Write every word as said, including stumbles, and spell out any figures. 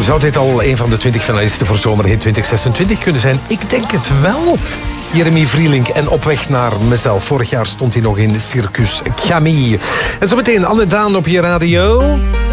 Zou dit al een van de twintig finalisten voor Zomerhit twintig zesentwintig kunnen zijn? Ik denk het wel. Jeremy Vrielink en Op weg naar mezelf. Vorig jaar stond hij nog in Circus Camille. En zometeen Anne Daan op je radio.